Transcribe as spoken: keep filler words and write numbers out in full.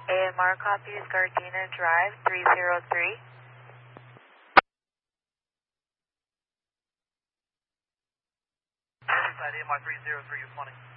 A M R copies Gardena Drive three zero three. Inside A M R three zero three, responding.